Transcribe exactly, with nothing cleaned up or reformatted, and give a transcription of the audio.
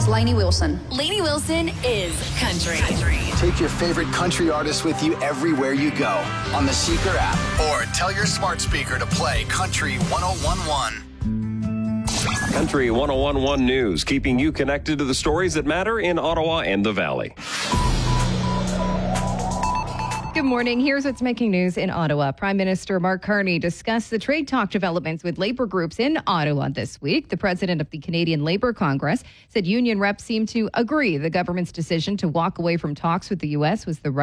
Lainey Wilson. Lainey Wilson is country. country. Take your favorite country artist with you everywhere you go on the Seeker app, or tell your smart speaker to play Country one oh one one. Country one oh one one News, keeping you connected to the stories that matter in Ottawa and the Valley. Good morning. Here's what's making news in Ottawa. Prime Minister Mark Carney discussed the trade talk developments with labor groups in Ottawa this week. The president of the Canadian Labour Congress said union reps seem to agree the government's decision to walk away from talks with the U S was the right